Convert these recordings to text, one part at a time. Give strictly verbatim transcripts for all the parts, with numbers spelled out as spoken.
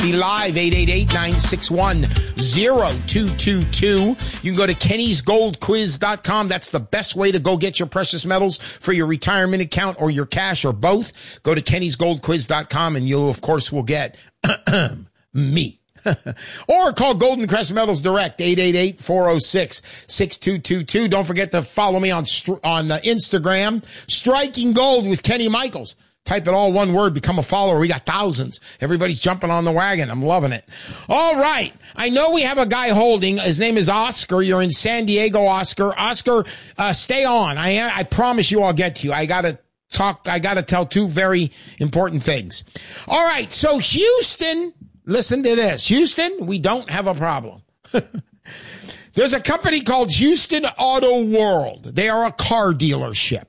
Be live, eight eight eight, nine six one, zero two two two. You can go to Kennys Gold Quiz dot com. That's the best way to go get your precious metals for your retirement account or your cash or both. Go to Kennys Gold Quiz dot com and you, of course, will get me. Or call Golden Crest Metals Direct, eight eight eight, four oh six, six two two two. Don't forget to follow me on on uh, Instagram, Striking Gold with Kenny Michaels. Type it all one word, become a follower. We got thousands. Everybody's jumping on the wagon. I'm loving it. All right. I know we have a guy holding. His name is Oscar. You're in San Diego, Oscar. Oscar, uh, stay on. I I promise you I'll get to you. I got to talk. I got to tell two very important things. All right. So Houston, listen to this. Houston, we don't have a problem. There's a company called Houston Auto World. They are a car dealership.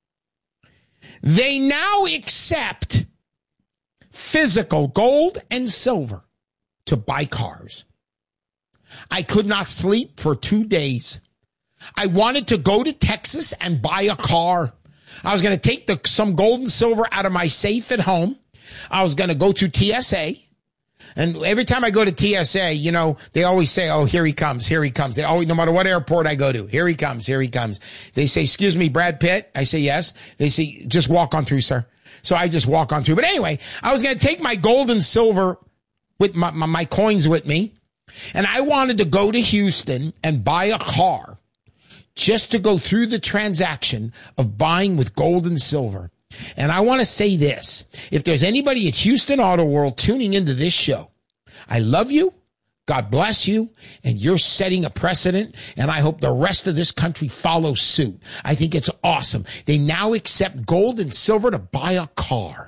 They now accept physical gold and silver to buy cars. I could not sleep for two days. I wanted to go to Texas and buy a car. I was going to take the, some gold and silver out of my safe at home. I was going to go through T S A. And every time I go to T S A, you know, they always say, oh, here he comes, here he comes. They always, no matter what airport I go to, here he comes, here he comes. They say, excuse me, Brad Pitt? I say, yes. They say, just walk on through, sir. So I just walk on through. But anyway, I was going to take my gold and silver with my, my, my coins with me. And I wanted to go to Houston and buy a car just to go through the transaction of buying with gold and silver. And I want to say this. If there's anybody at Houston Auto World tuning into this show, I love you. God bless you. And you're setting a precedent. And I hope the rest of this country follows suit. I think it's awesome. They now accept gold and silver to buy a car.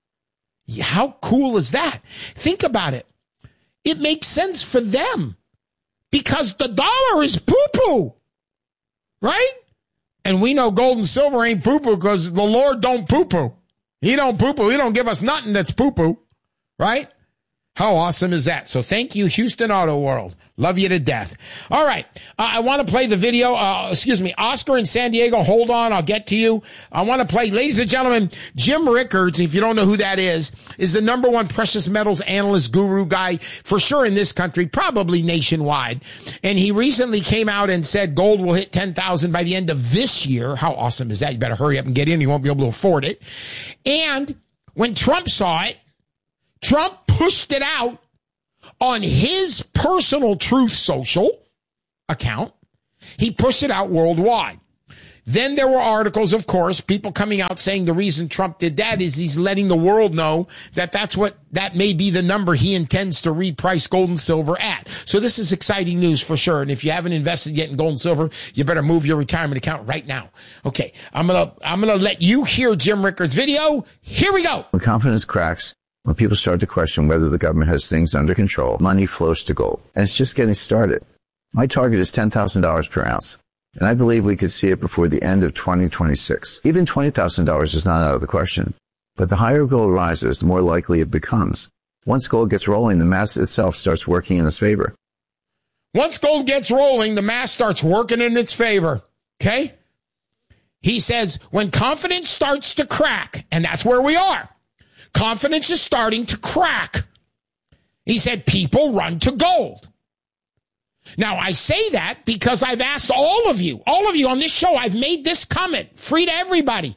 How cool is that? Think about it. It makes sense for them because the dollar is poo-poo, right? And we know gold and silver ain't poo-poo because the Lord don't poo-poo. He don't poo-poo. He don't give us nothing that's poo-poo, right? How awesome is that? So thank you, Houston Auto World. Love you to death. All right. Uh, I want to play the video. Uh, excuse me. Oscar in San Diego. Hold on. I'll get to you. I want to play, ladies and gentlemen, Jim Rickards, if you don't know who that is, is the number one precious metals analyst guru guy for sure in this country, probably nationwide. And he recently came out and said gold will hit ten thousand by the end of this year. How awesome is that? You better hurry up and get in. You won't be able to afford it. And when Trump saw it, Trump pushed it out on his personal Truth Social account. He pushed it out worldwide. Then there were articles, of course, people coming out saying the reason Trump did that is he's letting the world know that that's what, that may be the number he intends to reprice gold and silver at. So this is exciting news for sure. And if you haven't invested yet in gold and silver, you better move your retirement account right now. Okay. I'm going to, I'm going to let you hear Jim Rickards' video. Here we go. When confidence cracks, when people start to question whether the government has things under control, money flows to gold. And it's just getting started. My target is ten thousand dollars per ounce. And I believe we could see it before the end of twenty twenty-six. Even twenty thousand dollars is not out of the question. But the higher gold rises, the more likely it becomes. Once gold gets rolling, the math itself starts working in its favor. Once gold gets rolling, the math starts working in its favor. Okay? He says, when confidence starts to crack, and that's where we are. Confidence is starting to crack. He said people run to gold. Now, I say that because I've asked all of you, all of you on this show, I've made this comment, free to everybody.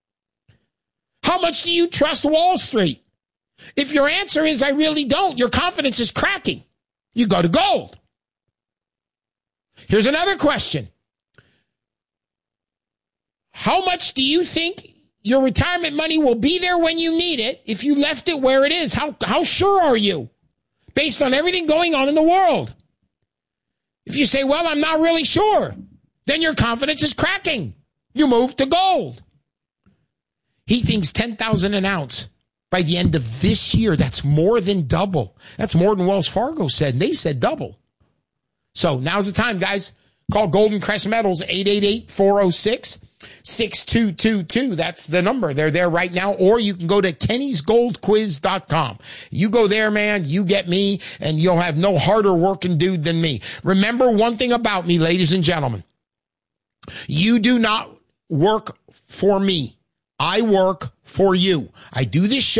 How much do you trust Wall Street? If your answer is, I really don't, your confidence is cracking, you go to gold. Here's another question. How much do you think your retirement money will be there when you need it if you left it where it is? How, how sure are you? Based on everything going on in the world. If you say, well, I'm not really sure, then your confidence is cracking. You move to gold. He thinks ten thousand an ounce by the end of this year. That's more than double. That's more than Wells Fargo said, and they said double. So now's the time, guys. Call Golden Crest Metals, eight eight eight, four oh six, six two two two. That's the number. They're there right now. Or you can go to Kennys Gold Quiz dot com. You go there, man, you get me, and you'll have no harder working dude than me. Remember one thing about me, ladies and gentlemen. You do not work for me. I work for you. I do this show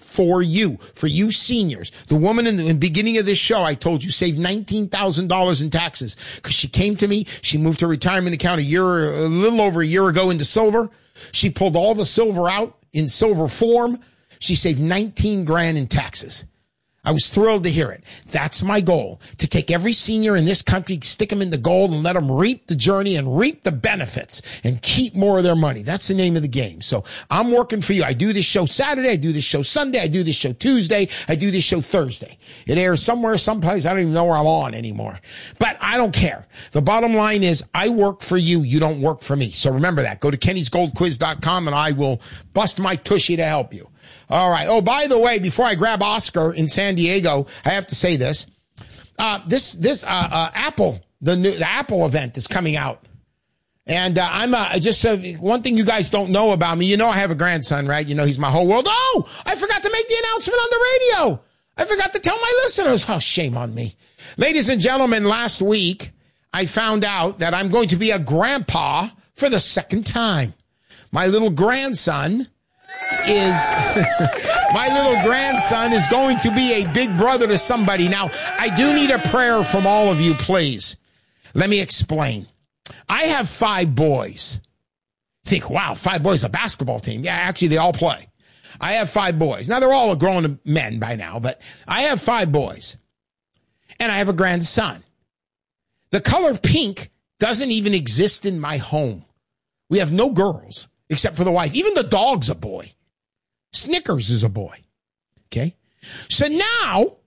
for you, for you seniors. The woman in the, in the beginning of this show, I told you, saved nineteen thousand dollars in taxes because she came to me. She moved her retirement account a year, a little over a year ago into silver. She pulled all the silver out in silver form. She saved nineteen grand in taxes. I was thrilled to hear it. That's my goal, to take every senior in this country, stick them in the gold and let them reap the journey and reap the benefits and keep more of their money. That's the name of the game. So I'm working for you. I do this show Saturday. I do this show Sunday. I do this show Tuesday. I do this show Thursday. It airs somewhere, someplace. I don't even know where I'm on anymore, but I don't care. The bottom line is I work for you. You don't work for me. So remember that. Go to Kennys Gold Quiz dot com and I will bust my tushy to help you. All right. Oh, by the way, before I grab Oscar in San Diego, I have to say this. Uh, this, this, uh, uh, Apple, the new, the Apple event is coming out. And, uh, I'm, uh, just, uh, one thing you guys don't know about me, you know, I have a grandson, right? You know, he's my whole world. Oh, I forgot to make the announcement on the radio. I forgot to tell my listeners. Oh, shame on me. Ladies and gentlemen, last week I found out that I'm going to be a grandpa for the second time. My little grandson is my little grandson is going to be a big brother to somebody. Now, I do need a prayer from all of you, please. Let me explain. I have five boys. Think, wow, five boys, a basketball team. Yeah, actually, they all play. I have five boys. Now, they're all grown men by now, but I have five boys. And I have a grandson. The color pink doesn't even exist in my home. We have no girls except for the wife. Even the dog's a boy. Snickers is a boy. Okay? So now,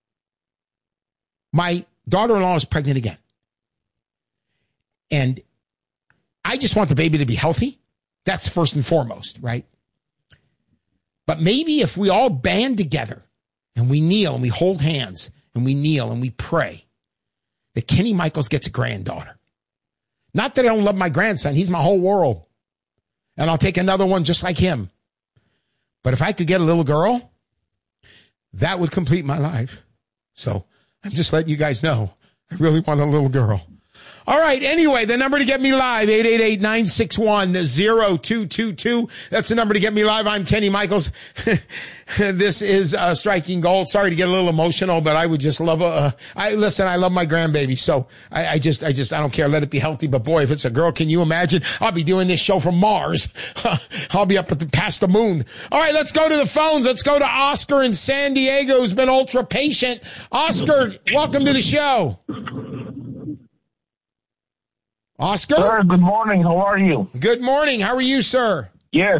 my daughter-in-law is pregnant again. And I just want the baby to be healthy. That's first and foremost, right? But maybe if we all band together and we kneel and we hold hands and we kneel and we pray that Kenny Michaels gets a granddaughter. Not that I don't love my grandson. He's my whole world. And I'll take another one just like him. But if I could get a little girl, that would complete my life. So I'm just letting you guys know I really want a little girl. All right. Anyway, the number to get me live, eight eight eight, nine six one, zero two two two. That's the number to get me live. I'm Kenny Michaels. This is uh, Striking Gold. Sorry to get a little emotional, but I would just love a, uh, I listen, I love my grandbaby. So I, I just, I just, I don't care. Let it be healthy. But boy, if it's a girl, can you imagine? I'll be doing this show from Mars. I'll be up at the, past the moon. All right. Let's go to the phones. Let's go to Oscar in San Diego, who's been ultra patient. Oscar, welcome to the show. Oscar? Sir, good morning. How are you? Good morning. How are you, sir? Yes.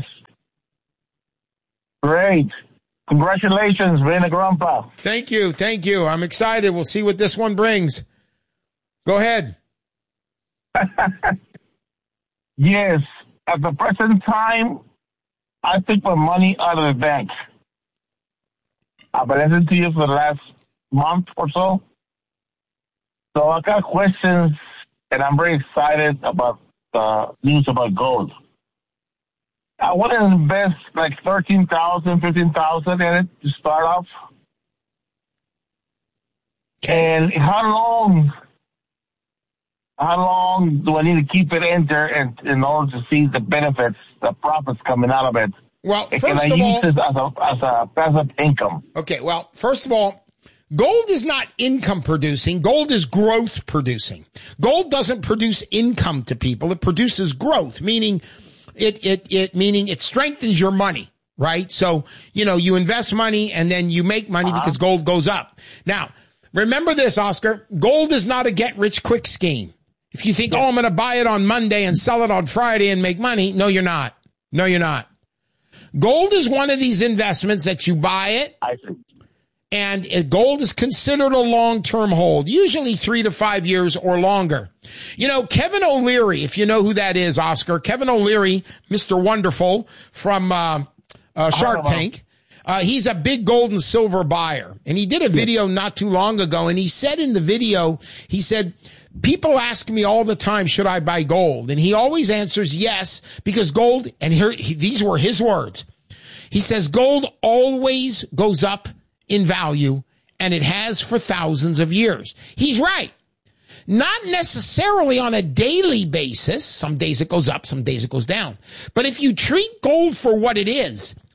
Great. Congratulations, being a grandpa. Thank you. Thank you. I'm excited. We'll see what this one brings. Go ahead. Yes. At the present time, I take my money out of the bank. I've been listening to you for the last month or so. So I got questions, and I'm very excited about the news about gold. I want to invest like thirteen thousand dollars, fifteen thousand dollars in it to start off. And how long, how long do I need to keep it in there and, in order to see the benefits, the profits coming out of it? Well, And first can I of use all, this as a, as a passive income? okay, well, first of all, gold is not income producing. Gold is growth producing. Gold doesn't produce income to people. It produces growth, meaning it, it, it, meaning it strengthens your money, right? So, you know, you invest money and then you make money uh-huh. because gold goes up. Now, remember this, Oscar, gold is not a get rich quick scheme. If you think, oh, I'm going to buy it on Monday and sell it on Friday and make money. No, you're not. No, you're not. Gold is one of these investments that you buy it. I see. And gold is considered a long-term hold, usually three to five years or longer. You know, Kevin O'Leary, if you know who that is, Oscar, Kevin O'Leary, Mister Wonderful from uh, uh, Shark Tank, uh, he's a big gold and silver buyer. And he did a video not too long ago, and he said in the video, he said, people ask me all the time, should I buy gold? And he always answers yes, because gold, and here, he, these were his words. He says, gold always goes up in value, and it has for thousands of years. He's right. Not necessarily on a daily basis. Some days it goes up, some days it goes down. But if you treat gold for what it is,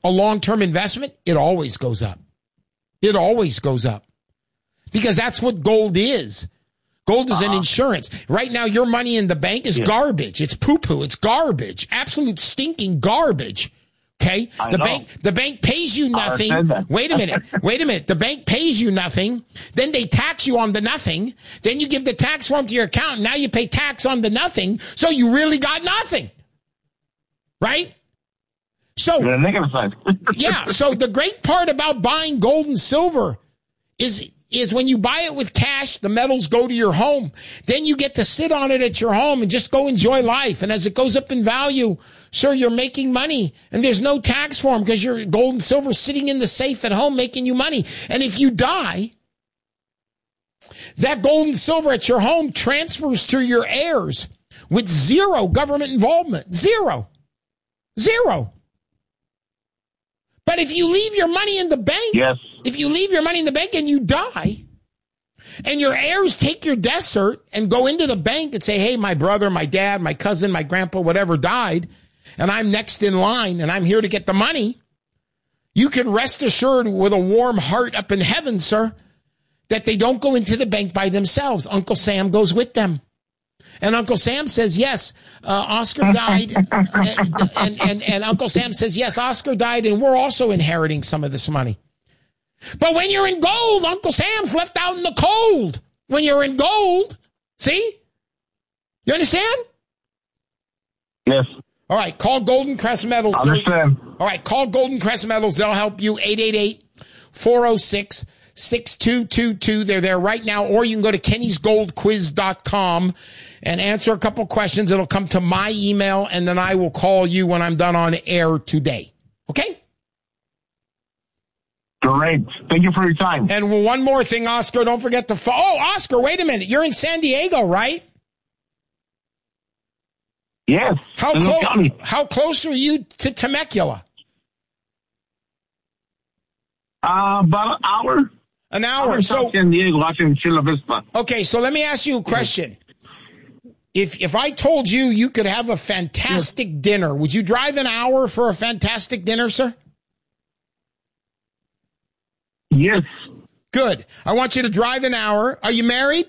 a long-term investment, it always goes up. It always goes up. Because that's what gold is. Gold is uh-huh. an insurance. Right now, your money in the bank is yeah. garbage. It's poo-poo. It's garbage. Absolute stinking garbage. Okay? I the know. bank the bank pays you nothing. Wait a minute. Wait a minute. The bank pays you nothing. Then they tax you on the nothing. Then you give the tax form to your accountant. Now you pay tax on the nothing. So you really got nothing. Right? So yeah, so the great part about buying gold and silver is is when you buy it with cash, the metals go to your home. Then you get to sit on it at your home and just go enjoy life. And as it goes up in value, sir, you're making money. And there's no tax for them because your gold and silver sitting in the safe at home making you money. And if you die, that gold and silver at your home transfers to your heirs with zero government involvement. Zero. Zero. But if you leave your money in the bank, yes. if you leave your money in the bank and you die, and your heirs take your death cert and go into the bank and say, hey, my brother, my dad, my cousin, my grandpa, whatever died, and I'm next in line and I'm here to get the money, you can rest assured with a warm heart up in heaven, sir, that they don't go into the bank by themselves. Uncle Sam goes with them. And Uncle Sam says, yes, uh, Oscar died. and, and, and, and Uncle Sam says, yes, Oscar died, and we're also inheriting some of this money. But when you're in gold, Uncle Sam's left out in the cold. When you're in gold, see? You understand? Yes. All right, call Golden Crest Metals. Understand. All right, call Golden Crest Metals. They'll help you, eight eight eight, four oh six, six two two two. They're there right now. Or you can go to kennys gold quiz dot com and answer a couple questions. It'll come to my email, and then I will call you when I'm done on air today. Okay? Great. Thank you for your time. And one more thing, Oscar. Don't forget to... Fo- oh, Oscar, wait a minute. You're in San Diego, right? Yes. How, clo- how close are you to Temecula? Uh, about an hour. An hour. I'm so San Diego, watching Chula Vista. Okay, so let me ask you a question. If if I told you you could have a fantastic yes. dinner, would you drive an hour for a fantastic dinner, sir? Yes. Good. I want you to drive an hour. Are you married?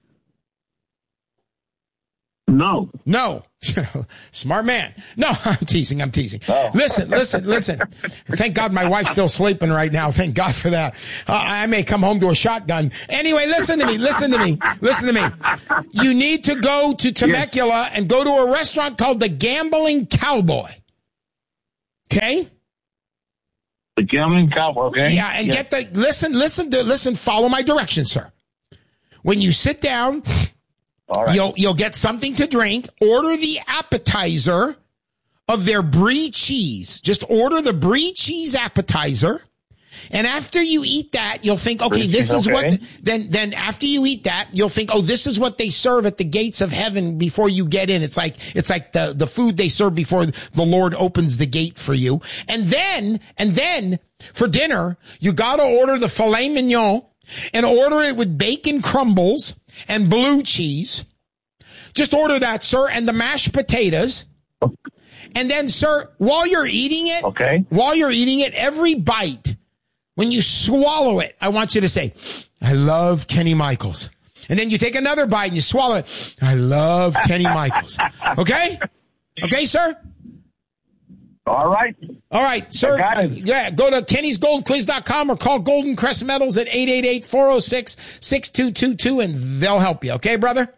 No. No. Smart man. No, I'm teasing. I'm teasing. Oh. Listen, listen, listen. Thank God my wife's still sleeping right now. Thank God for that. Uh, I may come home to a shotgun. Anyway, listen to me. Listen to me. Listen to me. You need to go to Temecula yes. and go to a restaurant called the Gambling Cowboy. Okay? The Gambling Cowboy, okay? Yeah, and yes. get the, listen, listen, to, listen, follow my directions, sir. When you sit down... All right. You'll you'll get something to drink. Order the appetizer of their brie cheese. Just order the brie cheese appetizer. And after you eat that, you'll think, okay, this is okay. what, then, then after you eat that, you'll think, oh, this is what they serve at the gates of heaven before you get in. It's like, it's like the, the food they serve before the Lord opens the gate for you. And then, and then for dinner, you gotta order the filet mignon and order it with bacon crumbles and blue cheese. Just order that, sir, and the mashed potatoes. And then, sir, while you're eating it, okay. while you're eating it, every bite, when you swallow it, I want you to say, I love Kenny Michaels. And then you take another bite and you swallow it. I love Kenny Michaels. Okay? Okay, sir? All right. All right, sir. I got it. Yeah, go to kennys gold quiz dot com or call Golden Crest Metals at eight eight eight, four oh six, six two two two, and they'll help you. Okay, brother?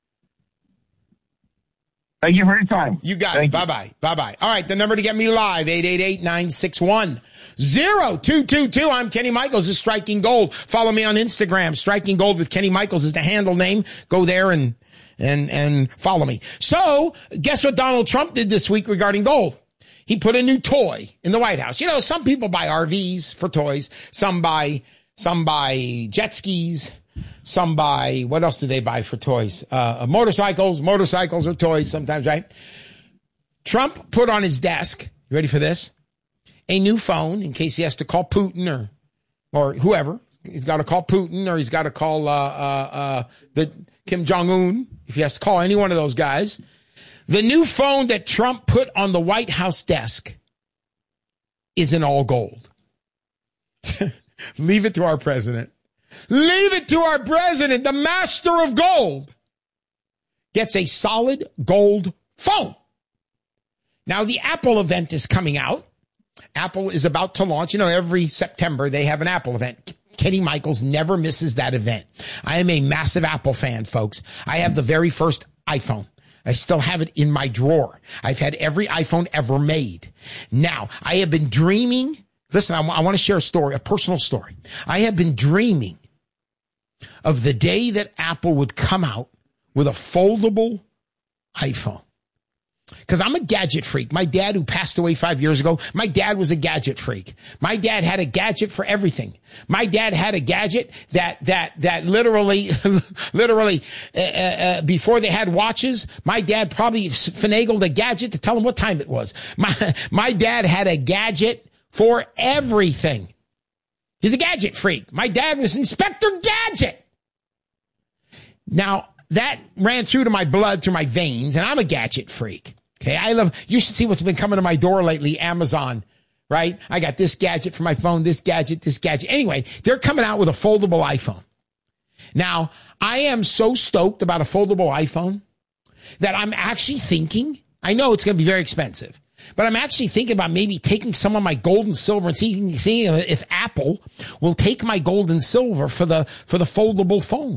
Thank you for your time. You got Thank it. Bye-bye. Bye-bye. All right, the number to get me live, eight eight eight, nine six one, zero two two two. I'm Kenny Michaels. This is Striking Gold. Follow me on Instagram. Striking Gold with Kenny Michaels is the handle name. Go there and and and follow me. So, guess what Donald Trump did this week regarding gold? He put a new toy in the White House. You know, some people buy R Vs for toys. Some buy, some buy jet skis. Some buy, what else do they buy for toys? Uh, motorcycles. Motorcycles are toys sometimes, right? Trump put on his desk, you ready for this? A new phone in case he has to call Putin or, or whoever. He's got to call Putin or he's got to call, uh, uh, uh, the Kim Jong-un. If he has to call any one of those guys. The new phone that Trump put on the White House desk isn't all gold. Leave it to our president. Leave it to our president, the master of gold, gets a solid gold phone. Now, the Apple event is coming out. Apple is about to launch. You know, every September they have an Apple event. Kenny Michaels never misses that event. I am a massive Apple fan, folks. I have the very first iPhone. I still have it in my drawer. I've had every iPhone ever made. Now, I have been dreaming. Listen, I, w- I want to share a story, a personal story. I have been dreaming of the day that Apple would come out with a foldable iPhone. Because I'm a gadget freak. My dad, who passed away five years ago, my dad was a gadget freak. My dad had a gadget for everything. My dad had a gadget that, that, that literally, literally, uh, uh, before they had watches, my dad probably finagled a gadget to tell him what time it was. My, my dad had a gadget for everything. He's a gadget freak. My dad was Inspector Gadget. Now, that ran through to my blood, to my veins, and I'm a gadget freak. Okay, I love, you should see what's been coming to my door lately, Amazon, right? I got this gadget for my phone, this gadget, this gadget. Anyway, they're coming out with a foldable iPhone. Now, I am so stoked about a foldable iPhone that I'm actually thinking, I know it's going to be very expensive, but I'm actually thinking about maybe taking some of my gold and silver and seeing, seeing if Apple will take my gold and silver for the, for the foldable phone.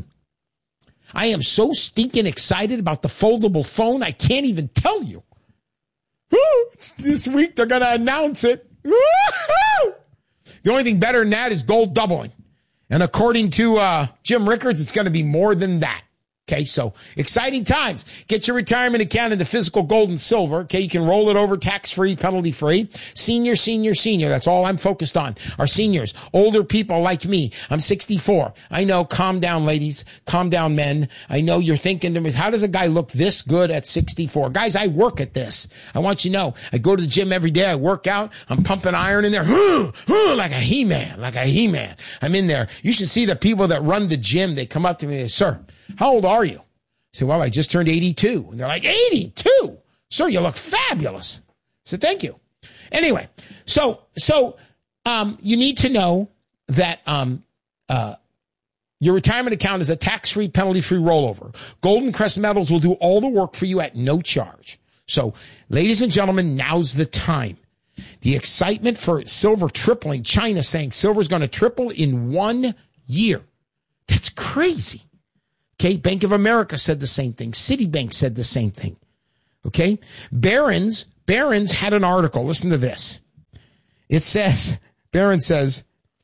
I am so stinking excited about the foldable phone, I can't even tell you. Woo, it's this week they're going to announce it. Woo-hoo! The only thing better than that is gold doubling. And according to uh, Jim Rickards, it's going to be more than that. Okay, so exciting times. Get your retirement account into physical gold and silver. Okay, you can roll it over tax-free, penalty-free. Senior, senior, senior. That's all I'm focused on. Our seniors, older people like me. I'm sixty-four. I know, calm down, ladies. Calm down, men. I know you're thinking to me, how does a guy look this good at sixty-four? Guys, I work at this. I want you to know, I go to the gym every day. I work out. I'm pumping iron in there. Like a He-Man, like a He-Man. I'm in there. You should see the people that run the gym. They come up to me and say, sir, how old are you? I say, well, I just turned eighty-two. And they're like, eighty-two? Sir, you look fabulous. I said, thank you. Anyway, so, so, um, you need to know that, um, uh, your retirement account is a tax-free, penalty-free rollover. Golden Crest Metals will do all the work for you at no charge. So, ladies and gentlemen, now's the time. The excitement for silver tripling, China saying silver's going to triple in one year. That's crazy. Okay, Bank of America said the same thing. Citibank said the same thing. Okay, Barron's, Barron's had an article. Listen to this. It says, Barron says,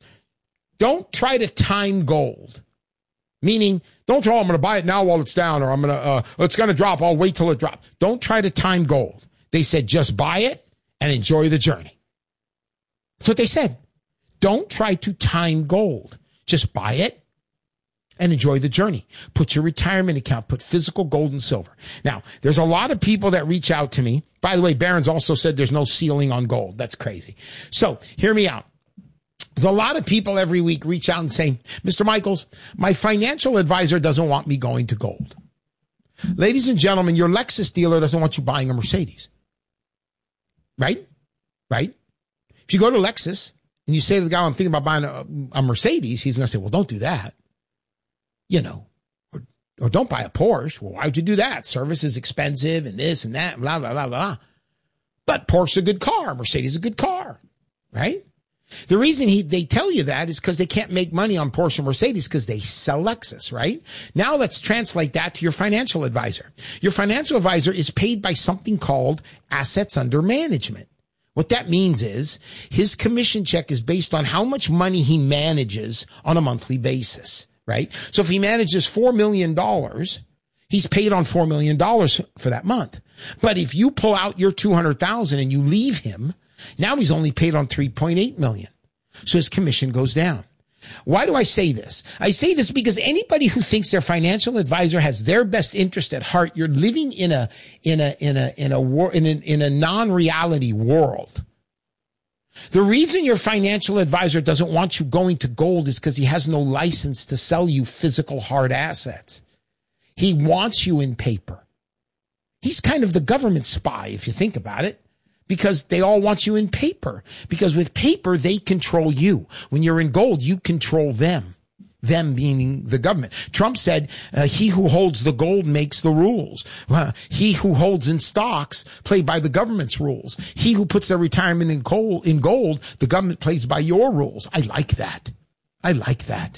don't try to time gold. Meaning, don't try, oh, I'm going to buy it now while it's down, or I'm going to, uh, it's going to drop. I'll wait till it drops. Don't try to time gold. They said, just buy it and enjoy the journey. That's what they said. Don't try to time gold. Just buy it and enjoy the journey. Put your retirement account, put physical gold and silver. Now, there's a lot of people that reach out to me. By the way, Barron's also said there's no ceiling on gold. That's crazy. So hear me out. There's a lot of people every week reach out and say, Mister Michaels, my financial advisor doesn't want me going to gold. Ladies and gentlemen, your Lexus dealer doesn't want you buying a Mercedes. Right? Right? If you go to Lexus and you say to the guy, I'm thinking about buying a, a Mercedes, he's going to say, well, don't do that. You know, or, or don't buy a Porsche. Well, why would you do that? Service is expensive and this and that, blah, blah, blah, blah. But Porsche's a good car. Mercedes is a good car, right? The reason he they tell you that is because they can't make money on Porsche and Mercedes because they sell Lexus, right? Now let's translate that to your financial advisor. Your financial advisor is paid by something called assets under management. What that means is his commission check is based on how much money he manages on a monthly basis. Right? So if he manages four million dollars, he's paid on four million dollars for that month. But if you pull out your two hundred thousand dollars and you leave him, now he's only paid on three point eight million dollars. So his commission goes down. Why do I say this? I say this because anybody who thinks their financial advisor has their best interest at heart, you're living in a, in a, in a, in a war, in a, in a non-reality world. The reason your financial advisor doesn't want you going to gold is because he has no license to sell you physical hard assets. He wants you in paper. He's kind of the government spy, if you think about it. because they all want you in paper. Because with paper, they control you. When you're in gold, you control them. Them meaning the government. Trump said, uh, he who holds the gold makes the rules. Well, he who holds in stocks play by the government's rules. He who puts their retirement in gold, in gold, the government plays by your rules. I like that. I like that.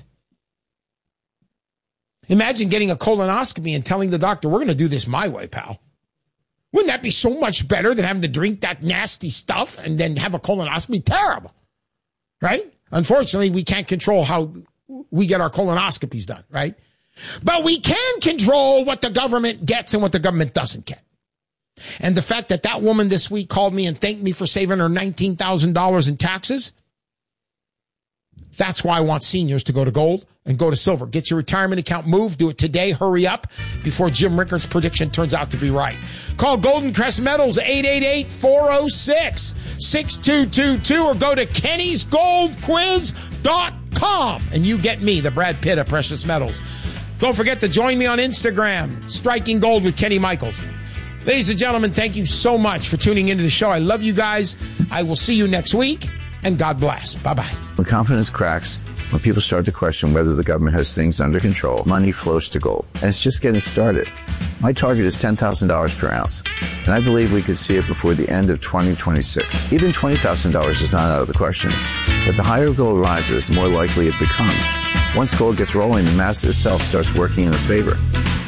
Imagine getting a colonoscopy and telling the doctor, we're going to do this my way, pal. Wouldn't that be so much better than having to drink that nasty stuff and then have a colonoscopy? Terrible. Right? Unfortunately, we can't control how we get our colonoscopies done, right? But we can control what the government gets and what the government doesn't get. And the fact that that woman this week called me and thanked me for saving her nineteen thousand dollars in taxes, that's why I want seniors to go to gold and go to silver. Get your retirement account moved. Do it today. Hurry up before Jim Rickards' prediction turns out to be right. Call Golden Crest Metals, eight eight eight, four oh six, six two two two, or go to Kennys Gold Quiz dot com and you get me, the Brad Pitt of precious metals. Don't forget to join me on Instagram, Striking Gold with Kenny Michaels. Ladies and gentlemen, thank you so much for tuning into the show. I love you guys. I will see you next week, and God bless. Bye-bye. When confidence cracks, when people start to question whether the government has things under control, money flows to gold. And it's just getting started. My target is ten thousand dollars per ounce, and I believe we could see it before the end of twenty twenty-six. Even twenty thousand dollars is not out of the question. But the higher gold rises, the more likely it becomes. Once gold gets rolling, the mass itself starts working in its favor.